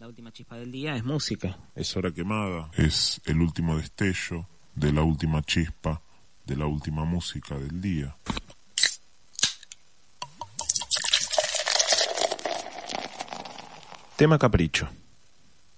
La última chispa del día es música. Es hora quemada, es el último destello de la última chispa, de la última música del día. Tema capricho.